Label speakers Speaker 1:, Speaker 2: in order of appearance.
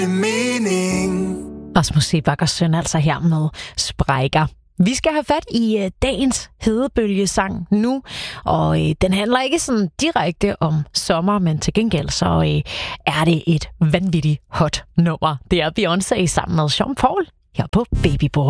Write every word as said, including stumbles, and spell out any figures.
Speaker 1: mening.
Speaker 2: Rasmus Seebach og Søn altså her med Sprækker. Vi skal have fat i uh, dagens hedebølgesang nu, og uh, den handler ikke sådan direkte om sommer, men til gengæld så uh, er det et vanvittigt hot nummer. Det er Beyoncé sammen med Sean Paul her på Baby Boy.